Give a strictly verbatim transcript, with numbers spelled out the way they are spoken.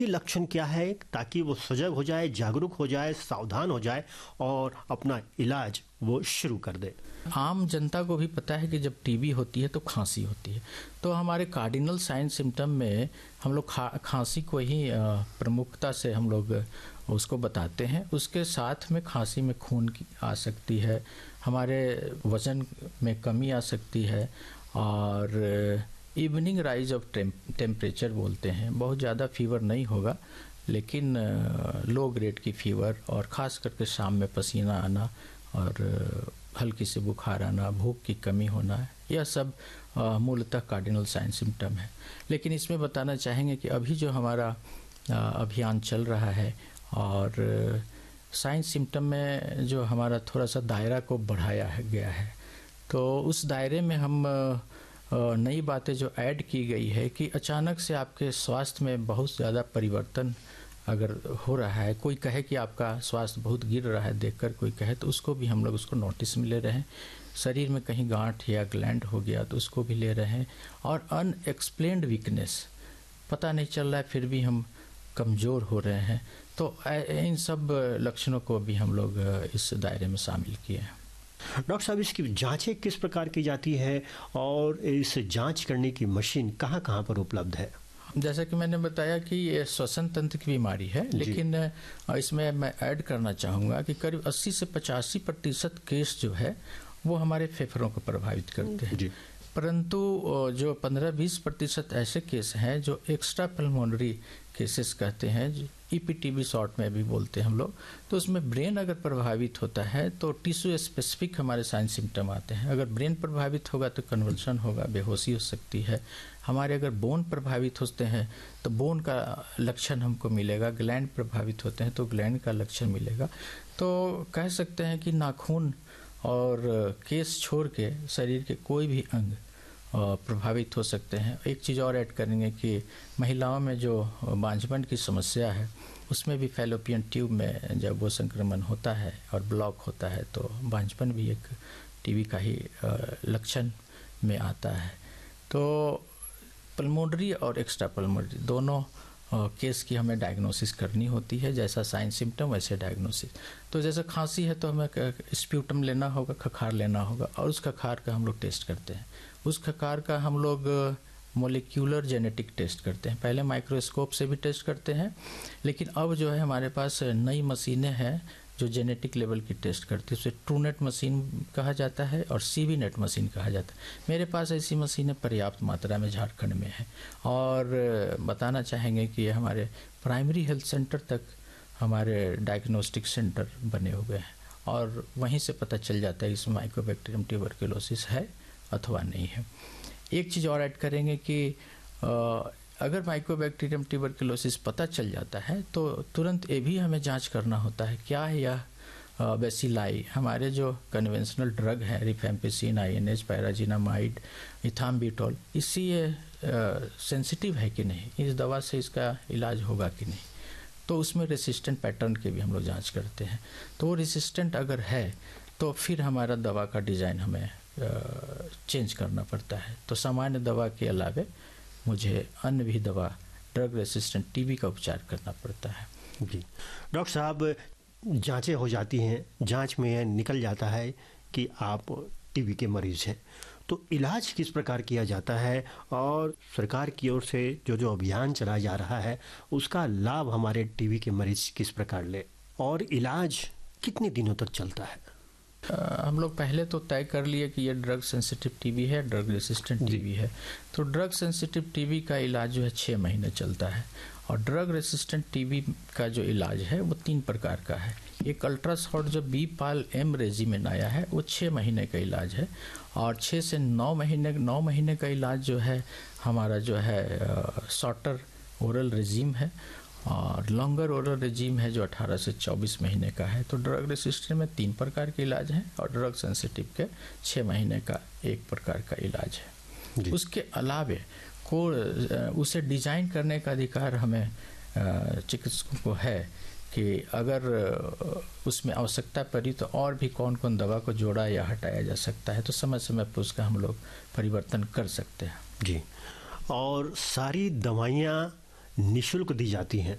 ये लक्षण क्या है ताकि वो सजग हो जाए, जागरूक हो जाए, सावधान हो जाए और अपना इलाज वो शुरू कर दे। आम जनता को भी पता है कि जब टीबी होती है तो खांसी होती है, तो हमारे कार्डिनल साइन सिम्टम में हम लोग खा खांसी को ही प्रमुखता से हम लोग उसको बताते हैं। उसके साथ में खांसी में खून की आ सकती है, हमारे वज़न में कमी आ सकती है, और इवनिंग राइज ऑफ टेम्परेचर बोलते हैं। बहुत ज़्यादा फीवर नहीं होगा, लेकिन लो ग्रेड की फीवर, और ख़ास करके शाम में पसीना आना और हल्की से बुखार आना, भूख की कमी होना, यह सब मूलतः कार्डिनल साइन सिम्टम है। लेकिन इसमें बताना चाहेंगे कि अभी जो हमारा आ, अभियान चल रहा है, और साइन सिम्टम में जो हमारा थोड़ा सा दायरा को बढ़ाया गया है, तो उस दायरे में हम नई बातें जो ऐड की गई है कि अचानक से आपके स्वास्थ्य में बहुत ज़्यादा परिवर्तन अगर हो रहा है, कोई कहे कि आपका स्वास्थ्य बहुत गिर रहा है, देखकर कोई कहे, तो उसको भी हम लोग उसको नोटिस में ले रहे हैं। शरीर में कहीं गांठ या ग्लैंड हो गया तो उसको भी ले रहे हैं, और अनएक्सप्लेन्ड वीकनेस, पता नहीं चल रहा है फिर भी हम कमज़ोर हो रहे हैं, तो इन सब लक्षणों को भी हम लोग इस दायरे में शामिल किए हैं। डॉक्टर साहब, इसकी जांचें किस प्रकार की जाती है और इस जांच करने की मशीन कहाँ कहाँ पर उपलब्ध है? जैसा कि मैंने बताया कि ये श्वसन तंत्र की बीमारी है, लेकिन इसमें मैं ऐड करना चाहूँगा कि करीब अस्सी से पचासी प्रतिशत केस जो है वो हमारे फेफड़ों को प्रभावित करते हैं, परंतु जो पंद्रह बीस प्रतिशत ऐसे केस हैं जो एक्स्ट्रा पल्मोनरी केसेस कहते हैं, E P T B short में भी बोलते हैं हम लोग, तो उसमें ब्रेन अगर प्रभावित होता है तो टिश्यू स्पेसिफिक हमारे साइन सिम्टम आते हैं। अगर ब्रेन प्रभावित होगा तो कन्वल्शन होगा, बेहोशी हो सकती है। हमारे अगर बोन प्रभावित होते हैं तो बोन का लक्षण हमको मिलेगा, ग्लैंड प्रभावित होते हैं तो ग्लैंड का लक्षण मिलेगा। तो कह सकते हैं कि नाखून और केस छोड़ के शरीर के कोई भी अंग प्रभावित हो सकते हैं। एक चीज़ और ऐड करेंगे कि महिलाओं में जो बांझपन की समस्या है, उसमें भी फैलोपियन ट्यूब में जब वो संक्रमण होता है और ब्लॉक होता है तो बांझपन भी एक टीबी का ही लक्षण में आता है। तो पल्मोनरी और एक्स्ट्रा पल्मोनरी दोनों केस की हमें डायग्नोसिस करनी होती है, जैसा साइन सिम्टम वैसे डायग्नोसिस। तो जैसे खांसी है तो हमें स्प्यूटम लेना होगा, खखार लेना होगा, और उस खखार का हम लोग टेस्ट करते हैं। उस खखार का हम लोग मोलिक्यूलर जेनेटिक टेस्ट करते हैं, पहले माइक्रोस्कोप से भी टेस्ट करते हैं, लेकिन अब जो है हमारे पास नई मशीनें हैं जो जेनेटिक लेवल की टेस्ट करती है। उसे ट्रूनेट मशीन कहा जाता है और सी वी नेट मशीन कहा जाता है। मेरे पास ऐसी मशीनें पर्याप्त मात्रा में झारखंड में हैं, और बताना चाहेंगे कि ये हमारे प्राइमरी हेल्थ सेंटर तक हमारे डायग्नोस्टिक सेंटर बने हुए हैं, और वहीं से पता चल जाता है इसमें माइकोबैक्टीरियम ट्यूबरकुलोसिस है अथवा नहीं है। एक चीज़ और ऐड करेंगे कि अगर माइकोबैक्टीरियम ट्यूबरकुलोसिस पता चल जाता है तो तुरंत ये भी हमें जांच करना होता है, क्या है यह बेसिलाई, हमारे जो कन्वेंशनल ड्रग है रिफेम्पिसिन, आई एन एच, पैराजिनामाइड, इथाम्बुटोल, इससे ये सेंसिटिव है कि नहीं, इस दवा से इसका इलाज होगा कि नहीं। तो उसमें रेसिस्टेंट पैटर्न के भी हम लोग जाँच करते हैं। तो वो रेसिस्टेंट अगर है तो फिर हमारा दवा का डिज़ाइन हमें चेंज करना पड़ता है। तो सामान्य दवा के अलावे मुझे अन्य भी दवा, ड्रग रेसिस्टेंट टीबी का उपचार करना पड़ता है। जी डॉक्टर साहब, जांचें हो जाती हैं, जांच में निकल जाता है कि आप टीबी के मरीज़ हैं, तो इलाज किस प्रकार किया जाता है और सरकार की ओर से जो जो अभियान चलाया जा रहा है उसका लाभ हमारे टीबी के मरीज किस प्रकार ले, और इलाज कितने दिनों तक चलता है? आ, हम लोग पहले तो तय कर लिए कि ये ड्रग सेंसिटिव टीबी है, ड्रग रेसिस्टेंट टीबी है। तो ड्रग सेंसिटिव टीबी का इलाज जो है छः महीने चलता है, और ड्रग रेसिस्टेंट टीबी का जो इलाज है वो तीन प्रकार का है। एक अल्ट्रासाउंड जो बी पाल एम रेजिमेन आया है वो छः महीने का इलाज है, और छः से नौ महीने नौ महीने का इलाज जो है हमारा जो है शॉर्टर ओरल रेजिम है, और लॉन्गर ओरल रेजिम है जो अठारह से चौबीस महीने का है। तो ड्रग रेसिस्टेंट में तीन प्रकार के इलाज हैं, और ड्रग सेंसिटिव के छः महीने का एक प्रकार का इलाज है। उसके अलावे को उसे डिजाइन करने का अधिकार हमें चिकित्सकों को है कि अगर उसमें आवश्यकता पड़ी तो और भी कौन कौन दवा को जोड़ा या हटाया जा सकता है, तो समय समय पर उसका हम लोग परिवर्तन कर सकते हैं। जी, और सारी दवाइयाँ निःशुल्क दी जाती हैं।